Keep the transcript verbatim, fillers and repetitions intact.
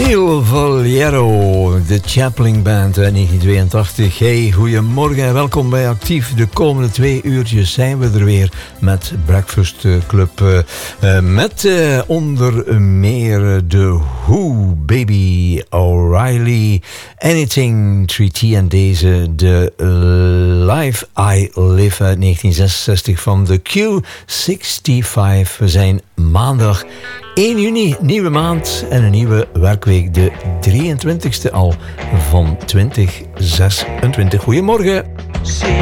Il Voliero, de Chaplin Band uit negentien tweeëntachtig. Hey, goedemorgen en welkom bij Actief. De komende twee uurtjes zijn we er weer met Breakfast Club. Uh, uh, met uh, onder meer de Who, Baby O'Reilly, Anything drie T en deze de Life I Live uit negentien zesenzestig van de Q vijfenzestig. We zijn maandag één juni, nieuwe maand en een nieuwe werkweek, de drieëntwintigste al van twintig zesentwintig. Goedemorgen.